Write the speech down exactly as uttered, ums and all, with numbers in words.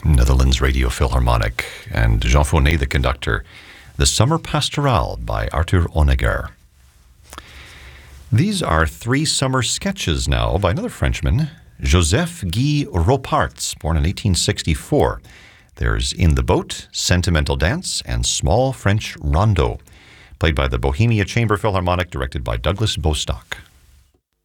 Netherlands Radio Philharmonic, and Jean Faunet, the conductor. The Summer Pastorale by Arthur Honegger. These are three summer sketches now by another Frenchman, Joseph Guy Roparts, born in eighteen sixty-four. There's In the Boat, Sentimental Dance, and Small French Rondo, played by the Bohemia Chamber Philharmonic, directed by Douglas Bostock.